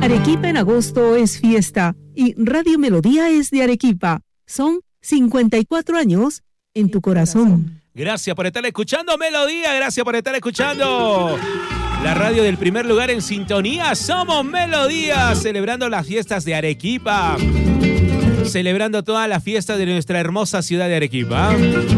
Arequipa en agosto es fiesta y Radio Melodía es de Arequipa. Son 54 años en tu corazón. Gracias por estar escuchando Melodía, gracias por estar escuchando la radio del primer lugar en sintonía. Somos Melodía, celebrando las fiestas de Arequipa, celebrando todas las fiestas de nuestra hermosa ciudad de Arequipa.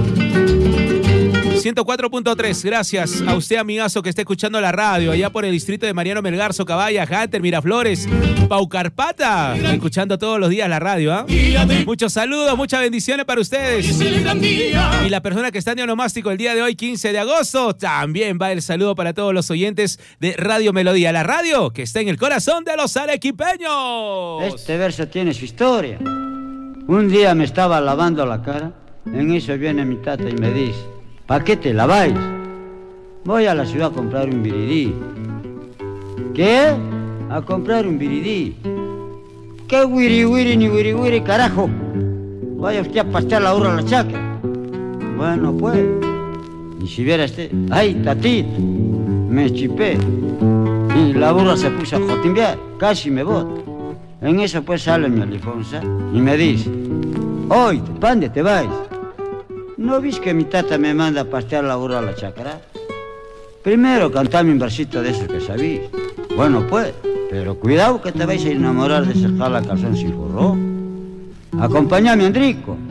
104.3, gracias a usted, amigazo, que está escuchando la radio allá por el distrito de Mariano Melgarzo, Caballa, Hunter, Miraflores, Paucarpata, escuchando todos los días la radio, ¿eh? Muchos saludos, muchas bendiciones para ustedes. Y la persona que está en onomástico el día de hoy, 15 de agosto, también va el saludo para todos los oyentes de Radio Melodía, la radio que está en el corazón de los arequipeños. Este verso tiene su historia. Un día me estaba lavando la cara, en eso viene mi tata y me dice: ¿para qué te laváis? Voy a la ciudad a comprar un biridí. ¿Qué? A comprar un biridí. ¿Qué wiri wiri ni wiri wiri, carajo? Vaya usted a pastear la burra a la chacra. Bueno, pues. Y si viera este... ¡Ay, tatito! Me chipé. Y la burra se puso a jotimbear. Casi me bota. En eso pues sale mi Alifonsa y me dice: «Oye, ¿pa' dónde te vais? ¿No vis que mi tata me manda a pastear la burra a la chacra? Primero cantame un versito de esos que sabís». Bueno, pues, pero cuidado que te vais a enamorar de ese jala calzón sin forró. Acompáñame, Enrico.